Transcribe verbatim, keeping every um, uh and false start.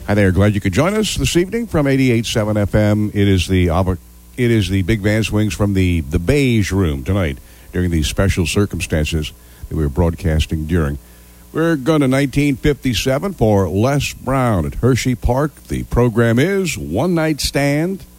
Hi there. Glad you could join us this evening from eighty-eight point seven F M. It is the it is the Big Van Swings from the, the Beige Room tonight during these special circumstances that we were broadcasting during. We're going to nineteen fifty-seven for Les Brown at Hershey Park. The program is One Night Stand.